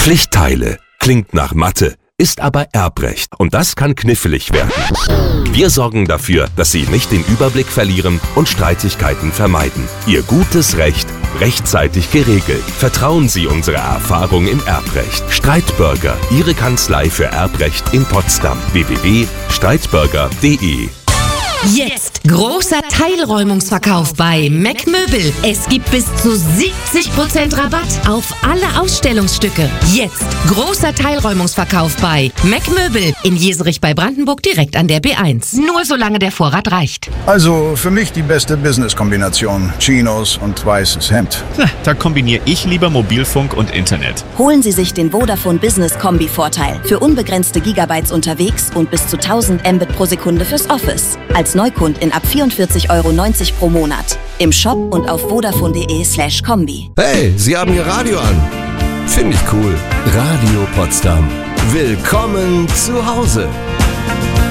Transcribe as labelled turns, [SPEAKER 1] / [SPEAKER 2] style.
[SPEAKER 1] Pflichtteile. Klingt nach Mathe, ist aber Erbrecht. Und das kann knifflig werden. Wir sorgen dafür, dass Sie nicht den Überblick verlieren und Streitigkeiten vermeiden. Ihr gutes Recht rechtzeitig geregelt. Vertrauen Sie unserer Erfahrung im Erbrecht. Streitbürger, Ihre Kanzlei für Erbrecht in Potsdam. www.streitbürger.de.
[SPEAKER 2] Jetzt großer Teilräumungsverkauf bei Mac Möbel. Es gibt bis zu 70% Rabatt auf alle Ausstellungsstücke. Jetzt großer Teilräumungsverkauf bei Mac Möbel in Jeserich bei Brandenburg direkt an der B1. Nur solange der Vorrat reicht.
[SPEAKER 3] Also für mich die beste Business-Kombination. Chinos und weißes Hemd.
[SPEAKER 4] Da kombiniere ich lieber Mobilfunk und Internet.
[SPEAKER 5] Holen Sie sich den Vodafone Business Kombi-Vorteil. Für unbegrenzte Gigabytes unterwegs und bis zu 1000 Mbit pro Sekunde fürs Office. Als Neukundin ab 44,90 € pro Monat. Im Shop und auf vodafone.de/kombi.
[SPEAKER 6] Hey, Sie haben Ihr Radio an. Finde ich cool. Radio Potsdam. Willkommen zu Hause.